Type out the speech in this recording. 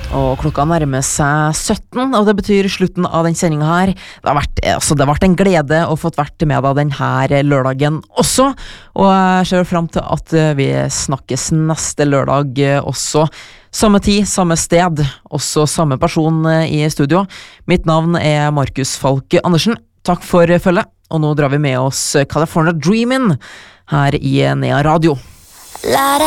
Og klokka nærmer seg 17, og det betyr slutten av den sendingen her. Det har vært en glede å få vært med deg denne lørdagen også, og jeg ser frem til at vi snakkes neste lørdag også. Samme tid, samme sted, også samme person i studio. Mitt navn er Markus Falk Andersen. Takk for følget, og nå drar vi med oss California Dreamin' her i Nea Radio.